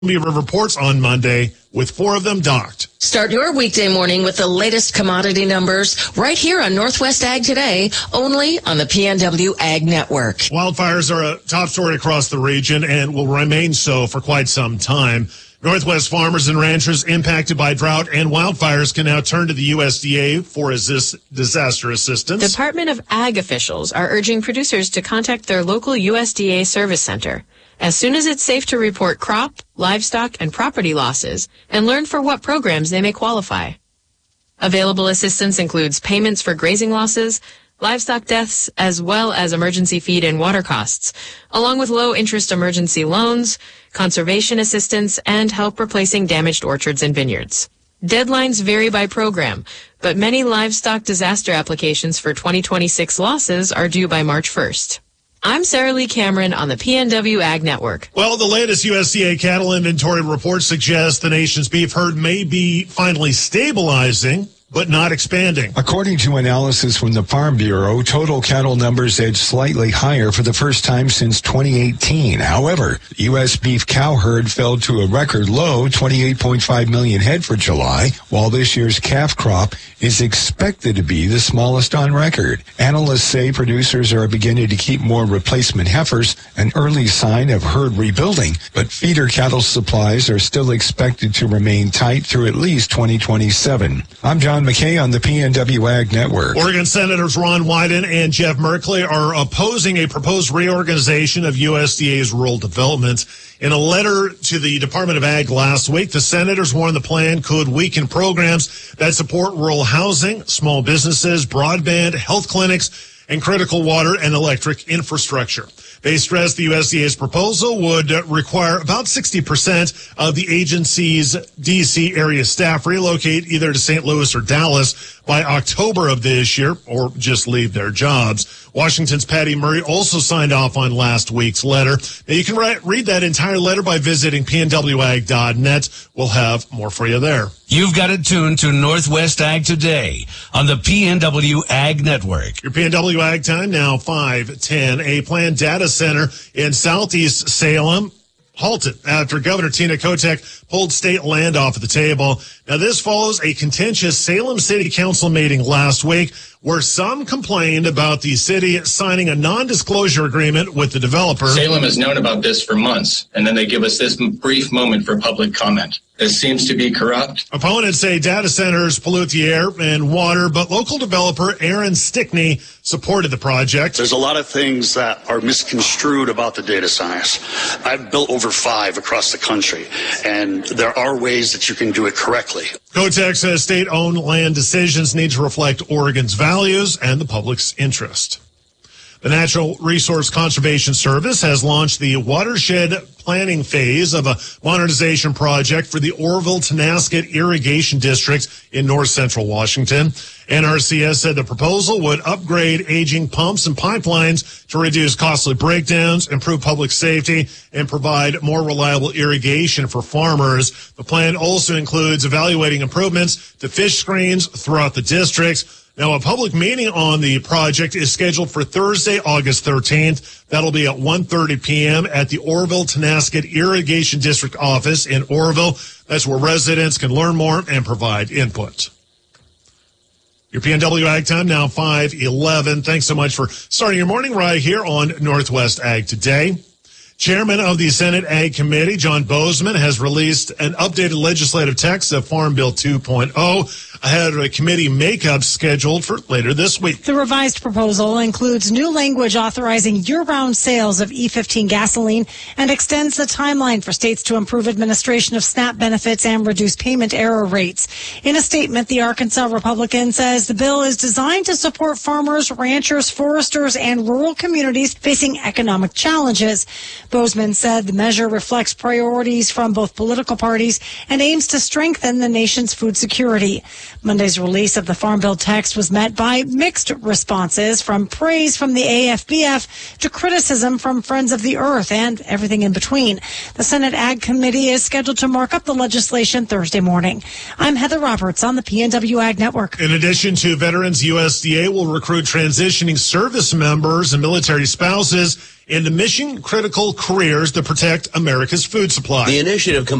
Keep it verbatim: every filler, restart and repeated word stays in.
River reports on Monday, with four of them docked. Start your weekday morning with the latest commodity numbers right here on Northwest Ag Today, only on the P N W Ag Network. Wildfires are a top story across the region and will remain so for quite some time. Northwest farmers and ranchers impacted by drought and wildfires can now turn to the U S D A for assist, disaster assistance. Department of Ag officials are urging producers to contact their local U S D A service center as soon as it's safe to report crop, livestock, and property losses and learn for what programs they may qualify. Available assistance includes payments for grazing losses, livestock deaths, as well as emergency feed and water costs, along with low-interest emergency loans, conservation assistance, and help replacing damaged orchards and vineyards. Deadlines vary by program, but many livestock disaster applications for twenty twenty-six losses are due by March first. I'm Sarah Lee Cameron on the P N W Ag Network. Well, the latest U S D A cattle inventory report suggests the nation's beef herd may be finally stabilizing, but not expanding. According to analysis from the Farm Bureau, total cattle numbers edged slightly higher for the first time since twenty eighteen. However, the U S beef cow herd fell to a record low, twenty-eight point five million head for July, while this year's calf crop is expected to be the smallest on record. Analysts say producers are beginning to keep more replacement heifers, an early sign of herd rebuilding, but feeder cattle supplies are still expected to remain tight through at least twenty twenty-seven. I'm John McKay on the P N W Ag Network. Oregon Senators Ron Wyden and Jeff Merkley are opposing a proposed reorganization of U S D A's rural development. In a letter to the Department of Ag last week, the senators warned the plan could weaken programs that support rural housing, small businesses, broadband, health clinics, and critical water and electric infrastructure. They stressed the U S D A's proposal would require about sixty percent of the agency's D C area staff relocate either to Saint Louis or Dallas by October of this year or just leave their jobs. Washington's Patty Murray also signed off on last week's letter. Now, you can write, read that entire letter by visiting P N W ag dot net. We'll have more for you there. You've got it tuned to Northwest Ag Today on the P N W Ag Network. Your P N W Ag time now, five ten. A planned data center in southeast Salem halted after Governor Tina Kotek pulled state land off the table. Now, this follows a contentious Salem City Council meeting last week where some complained about the city signing a non-disclosure agreement with the developer. Salem has known about this for months, and then they give us this brief moment for public comment. This seems to be corrupt. Opponents say data centers pollute the air and water, but local developer Aaron Stickney supported the project. There's a lot of things that are misconstrued about the data centers. I've built over five across the country, and there are ways that you can do it correctly. Kotek says state-owned land decisions need to reflect Oregon's values and the public's interest. The Natural Resource Conservation Service has launched the watershed planning phase of a modernization project for the Oroville-Tonasket Irrigation District in north central Washington. N R C S said the proposal would upgrade aging pumps and pipelines to reduce costly breakdowns, improve public safety, and provide more reliable irrigation for farmers. The plan also includes evaluating improvements to fish screens throughout the district. Now, a public meeting on the project is scheduled for Thursday, August thirteenth. That'll be at one thirty p.m. at the Oroville-Tonasket Irrigation District office in Oroville. That's where residents can learn more and provide input. Your P N W Ag time now, five eleven. Thanks so much for starting your morning right here on Northwest Ag Today. Chairman of the Senate Ag Committee, John Boozman, has released an updated legislative text of Farm Bill two point oh ahead of a committee makeup scheduled for later this week. The revised proposal includes new language authorizing year-round sales of E fifteen gasoline and extends the timeline for states to improve administration of SNAP benefits and reduce payment error rates. In a statement, the Arkansas Republican says the bill is designed to support farmers, ranchers, foresters, and rural communities facing economic challenges. Boozman said the measure reflects priorities from both political parties and aims to strengthen the nation's food security. Monday's release of the Farm Bill text was met by mixed responses, from praise from the A F B F to criticism from Friends of the Earth and everything in between. The Senate Ag Committee is scheduled to mark up the legislation Thursday morning. I'm Heather Roberts on the P N W Ag Network. In addition to veterans, U S D A will recruit transitioning service members and military spouses into mission-critical careers that protect America's food supply. The initiative